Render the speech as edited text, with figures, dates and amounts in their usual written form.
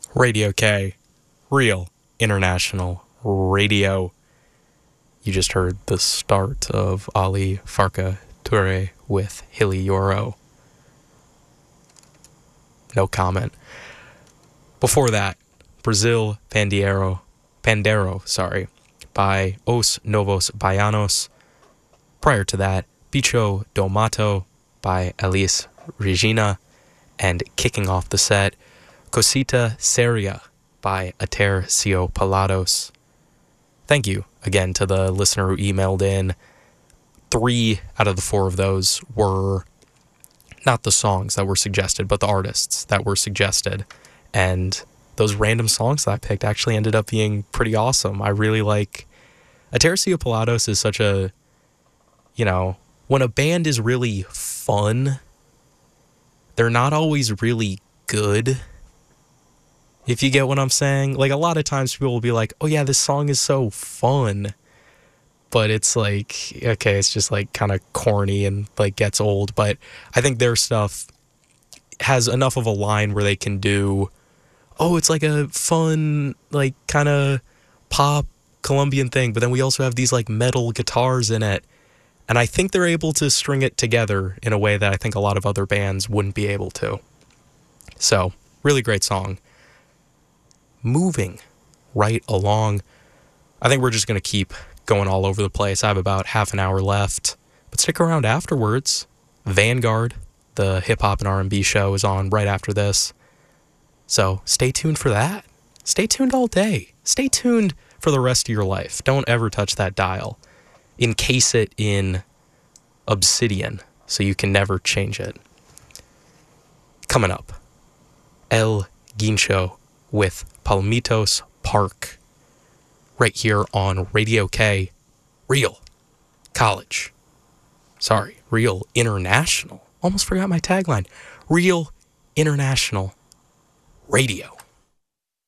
Radio K, Real International Radio. You just heard the start of Ali Farka Toure with Hilly Yoro. No comment. Before that, Brazil Pandero, by Os Novos Baianos. Prior to that, Bicho do Mato by Elis Regina. And kicking off the set, Cosita Seria by Atercio Palados. Thank you again to the listener who emailed in. 3 out of the 4 of those were not the songs that were suggested, but the artists that were suggested. And those random songs that I picked actually ended up being pretty awesome. I really like... Atercio Palados is such a... when a band is really fun, they're not always really good. If you get what I'm saying. Like, a lot of times people will be like, oh yeah, this song is so fun. But it's like, okay, it's just like kind of corny and like gets old. But I think their stuff has enough of a line where they can do, oh, it's like a fun, like kind of pop Colombian thing. But then we also have these like metal guitars in it. And I think they're able to string it together in a way that I think a lot of other bands wouldn't be able to. So, really great song. Moving right along. I think we're just going to keep going all over the place. I have about half an hour left. But stick around afterwards. Vanguard, the hip-hop and R&B show, is on right after this. So, stay tuned for that. Stay tuned all day. Stay tuned for the rest of your life. Don't ever touch that dial. Encase it in obsidian so you can never change it. Coming up, El Guincho with Palmitos Park, right here on Radio K, Real International. Almost forgot my tagline. Real International Radio.